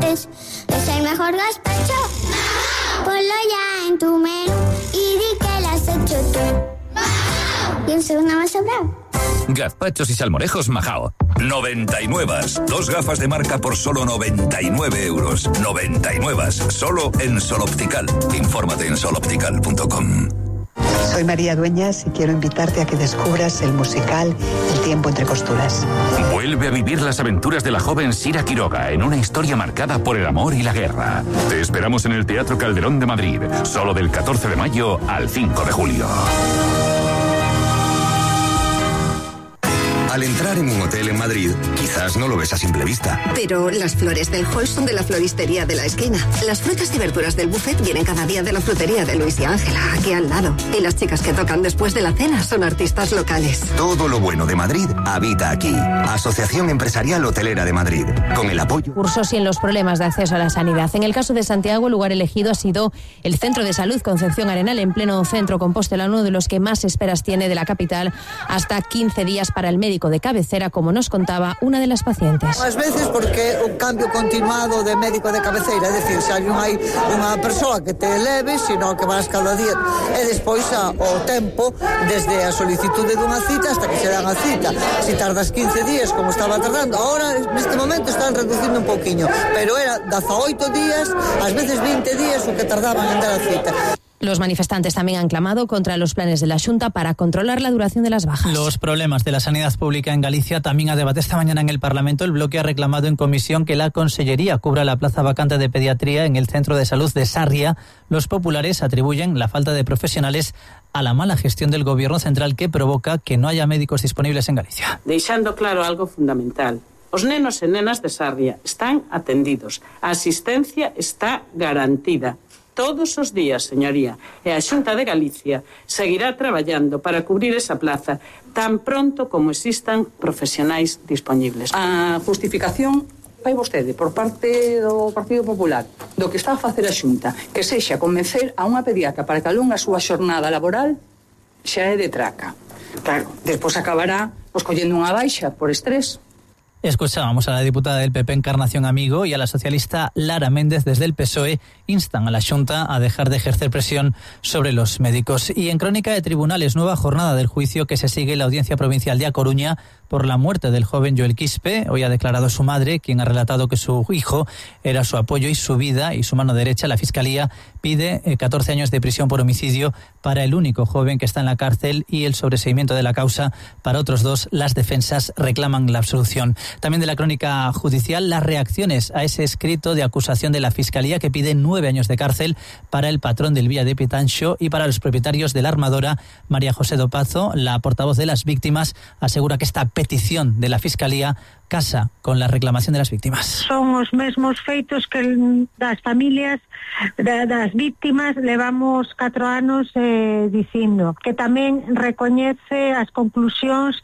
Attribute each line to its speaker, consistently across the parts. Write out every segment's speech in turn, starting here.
Speaker 1: es el mejor gazpacho. Ponlo ya en tu menú y di que lo has hecho tú. Y un segundo más sobrado.
Speaker 2: Gazpachos y salmorejos Majao. 99. 2 gafas de marca por solo 99 euros. 99. Solo en Sol Optical. Infórmate en soloptical.com.
Speaker 3: Soy María Dueñas y quiero invitarte a que descubras el musical El tiempo entre costuras.
Speaker 2: Vuelve a vivir las aventuras de la joven Sira Quiroga en una historia marcada por el amor y la guerra. Te esperamos en el Teatro Calderón de Madrid, solo del 14 de mayo al 5 de julio.
Speaker 4: Al entrar en un hotel en Madrid, quizás no lo ves a simple vista.
Speaker 5: Pero las flores del Hall son de la floristería de la esquina. Las frutas y verduras del buffet vienen cada día de la frutería de Luis y Ángela, aquí al lado. Y las chicas que tocan después de la cena son artistas locales.
Speaker 4: Todo lo bueno de Madrid habita aquí. Asociación Empresarial Hotelera de Madrid. Con el apoyo...
Speaker 6: Cursos y en los problemas de acceso a la sanidad. En el caso de Santiago, el lugar elegido ha sido el Centro de Salud Concepción Arenal, en pleno centro Compostela, uno de los que más esperas tiene de la capital, hasta 15 días para el médico de cabecera, como nos contaba una de las pacientes.
Speaker 7: Ás veces porque un cambio continuado de médico de cabeceira, é dicir, xa non hai unha persoa que te eleve, sino que vas cada día, e despois o tempo desde a solicitude dunha cita hasta que se dan a cita. Si tardas 15 días como estaba tardando, ahora neste momento están reducindo un pouquiño, pero era 18 días, ás veces 20 días o que tardaban en dar a cita.
Speaker 6: Los manifestantes también han clamado contra los planes de la Xunta para controlar la duración de las bajas.
Speaker 8: Los problemas de la sanidad pública en Galicia también a debate esta mañana en el Parlamento. El bloque ha reclamado en comisión que la Consellería cubra la plaza vacante de pediatría en el Centro de Salud de Sarria. Los populares atribuyen la falta de profesionales a la mala gestión del Gobierno central, que provoca que no haya médicos disponibles en Galicia.
Speaker 9: Deixando claro algo fundamental. Os nenos e nenas de Sarria están atendidos. A asistencia está garantida. Todos os días, señoría, e a Xunta de Galicia seguirá traballando para cubrir esa plaza tan pronto como existan profesionais disponibles.
Speaker 10: A justificación vai vostede por parte do Partido Popular do que está a facer a Xunta, que sexa convencer a unha pediatra para que alongue a súa xornada laboral, xa é de traca. Claro, despois acabará collendo unha baixa por estrés.
Speaker 8: Escuchábamos a la diputada del PP Encarnación Amigo y a la socialista Lara Méndez desde el PSOE. Instan a la Xunta a dejar de ejercer presión sobre los médicos. Y en Crónica de Tribunales, nueva jornada del juicio que se sigue en la Audiencia Provincial de A Coruña por la muerte del joven Joel Quispe. Hoy ha declarado su madre, quien ha relatado que su hijo era su apoyo y su vida y su mano derecha. La Fiscalía pide 14 años de prisión por homicidio para el único joven que está en la cárcel y el sobreseimiento de la causa para otros 2. Las defensas reclaman la absolución. También de la crónica judicial, las reacciones a ese escrito de acusación de la Fiscalía que pide 9 años de cárcel para el patrón del Vía de Pitanxo y para los propietarios de la armadora. María José Dopazo, la portavoz de las víctimas, asegura que esta petición de la Fiscalía casa con la reclamación de las víctimas.
Speaker 11: Son os mesmos feitos que das familias das víctimas levamos 4 anos dicindo, que tamén recoñece as conclusións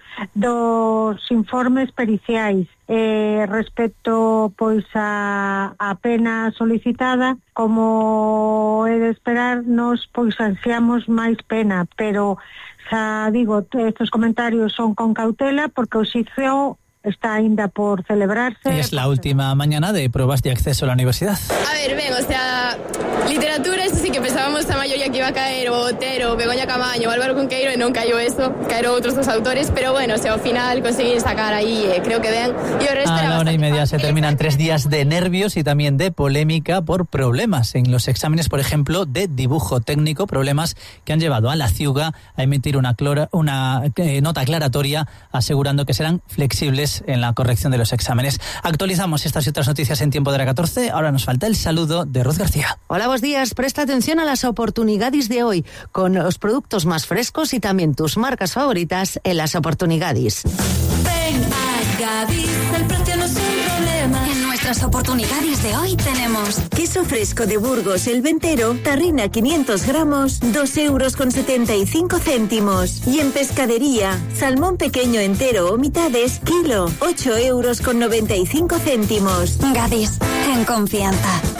Speaker 11: dos informes periciais respecto pois a pena solicitada. Como é de esperar, nos pois ansiamos máis pena, pero xa digo, estos comentarios son con cautela porque o xuízo está ainda por celebrarse.
Speaker 8: Es la última mañana de pruebas de acceso a la universidad.
Speaker 12: A ver, ben, o sea, literatura, eso sí que pensábamos a maioría que iba a caer o Otero, Begoña Camaño, Álvaro Cunqueiro, e non caiu eso, caeron outros 2 autores, pero bueno, o sea, ao final conseguir sacar aí, creo que ben. E o resto
Speaker 8: a la 1:30 se terminan 3 días de nervios y también de polémica por problemas en los exámenes, por ejemplo, de dibujo técnico, problemas que han llevado a la Ciuga a emitir una nota aclaratoria asegurando que serán flexibles en la corrección de los exámenes. Actualizamos estas y otras noticias en tiempo de la 14. Ahora nos falta el saludo de Ruth García.
Speaker 13: Hola, buenos días. Presta atención a las oportunidades de hoy, con los productos más frescos y también tus marcas favoritas en las oportunidades.
Speaker 14: Ven a Gadis, el precio no es un problema. En nuestras oportunidades de hoy tenemos
Speaker 15: queso fresco de Burgos, el Ventero, tarrina 500 gramos, 2,75 €. Y en pescadería, salmón pequeño entero o mitades, kilo, 8,95 €.
Speaker 14: Gadis, en confianza.